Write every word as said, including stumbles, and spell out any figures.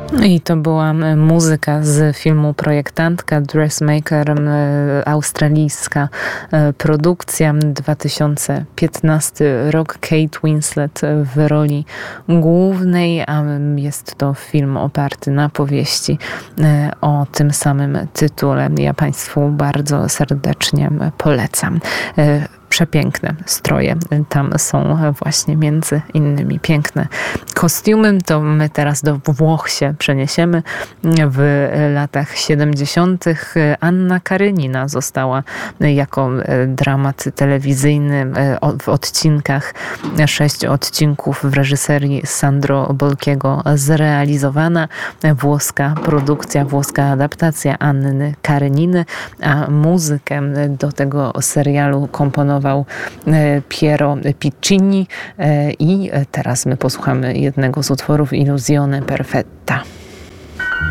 I to była muzyka z filmu Projektantka, Dressmaker, australijska produkcja, dwa tysiące piętnasty rok, Kate Winslet w roli głównej, a jest to film oparty na powieści o tym samym tytule. Ja Państwu bardzo serdecznie polecam. Przepiękne stroje tam są właśnie, między innymi piękne kostiumy. To my teraz do Włoch się przeniesiemy. W latach siedemdziesiątych Anna Karenina została jako dramat telewizyjny w odcinkach, sześć odcinków w reżyserii Sandro Bolkiego zrealizowana. Włoska produkcja, włoska adaptacja Anny Kareniny, a muzykę do tego serialu komponował Piero Piccini i teraz my posłuchamy jednego z utworów, Illusione Perfetta.